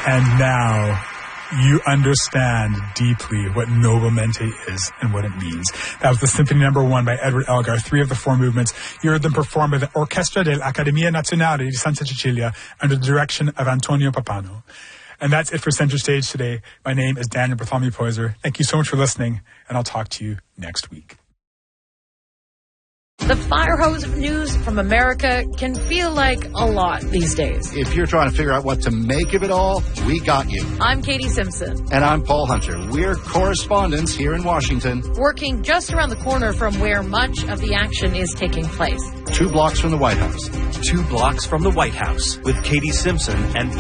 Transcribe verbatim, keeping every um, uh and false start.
And now you understand deeply what Nobilmente is and what it means. That was the Symphony Number One by Edward Elgar, three of the four movements. You heard them performed by the Orchestra dell'Accademia Nazionale di Santa Cecilia under the direction of Antonio Pappano. And that's it for Center Stage today. My name is Daniel Bartholomew Poyser. Thank you so much for listening, and I'll talk to you next week. The fire hose of news from America can feel like a lot these days. If you're trying to figure out what to make of it all, we got you. I'm Katie Simpson. And I'm Paul Hunter. We're correspondents here in Washington, working just around the corner from where much of the action is taking place. Two blocks from the White House. Two blocks from the White House with Katie Simpson and